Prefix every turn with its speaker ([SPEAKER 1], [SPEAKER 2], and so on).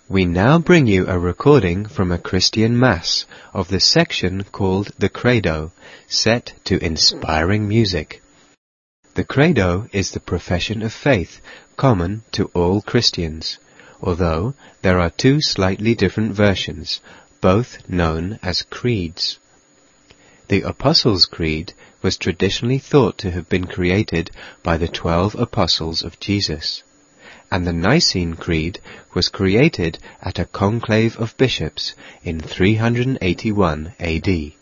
[SPEAKER 1] We now bring you a recording from a Christian Mass of the section called the Credo, set to inspiring music. The Credo is the profession of faith common to all Christians, although there are two slightly different versions, both known as creeds. The Apostles' Creed was traditionally thought to have been created by the 12 Apostles of Jesus, and the Nicene Creed was created at a conclave of bishops in 381 AD.